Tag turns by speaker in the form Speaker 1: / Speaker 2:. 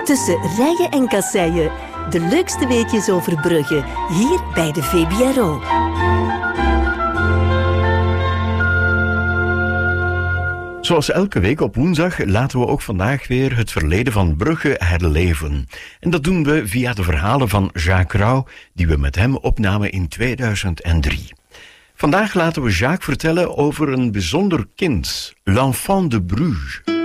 Speaker 1: tussen rijen en kasseien. De leukste weetjes over Brugge, hier bij de VBRO.
Speaker 2: Zoals elke week op woensdag laten we ook vandaag weer het verleden van Brugge herleven. En dat doen we via de verhalen van Jacques Rauw, die we met hem opnamen in 2003. Vandaag laten we Jacques vertellen over een bijzonder kind, l'enfant de Bruges.